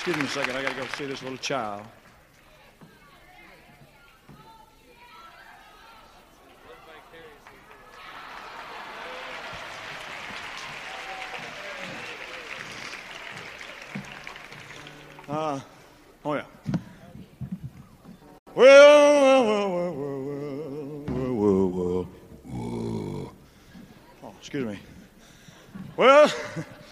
Excuse me a second, I gotta go see this little child. Oh yeah. Well. Oh, excuse me. Well,